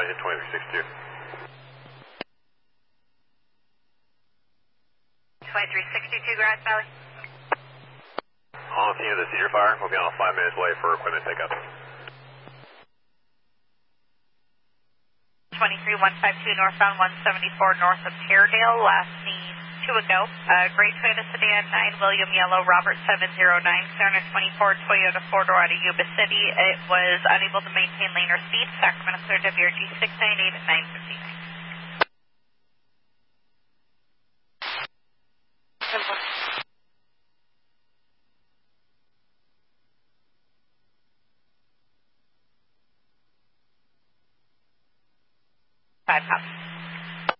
Washington 2362. 2362 Grass Valley. On the scene of the Cedar fire. We'll be on a 5 minutes away for equipment pickup. 23152 northbound 174 north of Teardale. Last seen 2 ago. Gray Toyota sedan 9 William Yellow Robert 709 624 Toyota 4-door out of Yuba City. It was unable to maintain lane or speed. Sacramento Clear WRG 698 at 959. Five cops.